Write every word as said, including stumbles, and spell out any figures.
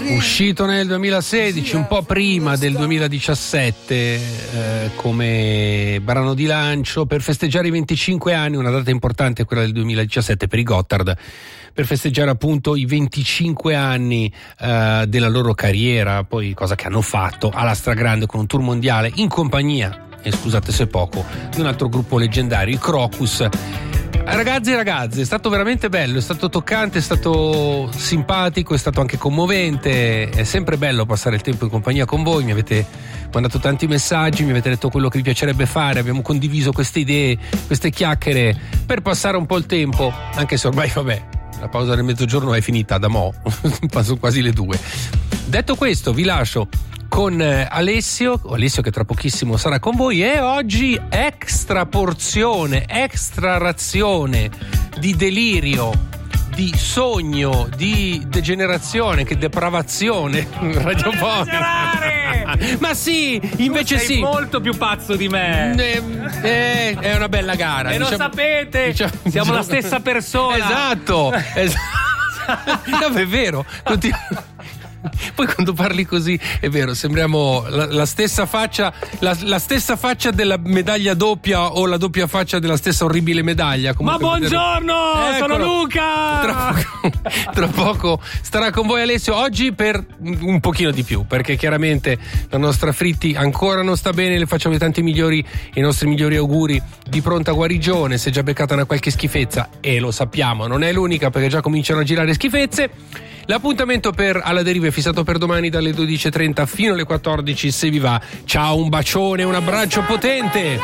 uscito nel duemilasedici, un po' prima del duemiladiciassette, eh, come brano di lancio per festeggiare i venticinque anni, una data importante quella del duemiladiciassette per i Gotthard, per festeggiare appunto i venticinque anni eh, della loro carriera, poi cosa che hanno fatto alla stragrande con un tour mondiale in compagnia, e scusate se poco, di un altro gruppo leggendario, i Crocus. Ragazzi e ragazze, è stato veramente bello, è stato toccante, è stato simpatico, è stato anche commovente, è sempre bello passare il tempo in compagnia con voi, mi avete mandato tanti messaggi, mi avete detto quello che vi piacerebbe fare, abbiamo condiviso queste idee, queste chiacchiere per passare un po' il tempo, anche se ormai vabbè, la pausa del mezzogiorno è finita da mo', sono quasi le due. Detto questo, vi lascio con Alessio, Alessio che tra pochissimo sarà con voi, e oggi extra porzione, extra razione di delirio, di sogno, di degenerazione, che depravazione radiofonica. Ma sì, invece tu sei sì. molto più pazzo di me. Eh, eh, è una bella gara. E diciamo, lo sapete, diciamo, siamo diciamo, la stessa persona. Esatto. esatto. No, è vero. Continu- Poi quando parli così è vero, sembriamo la, la stessa faccia, la, la stessa faccia della medaglia doppia o la doppia faccia della stessa orribile medaglia. Comunque, ma buongiorno, eccolo, sono Luca. Tra poco, tra poco starà con voi Alessio, oggi per un pochino di più, perché chiaramente la nostra Fritti ancora non sta bene, le facciamo i tanti migliori, i nostri migliori auguri di pronta guarigione. Si è già beccata una qualche schifezza, e lo sappiamo, non è l'unica, perché già cominciano a girare schifezze. L'appuntamento per Alla Deriva è fissato per domani dalle dodici e trenta fino alle quattordici, se vi va. Ciao, un bacione, un abbraccio potente.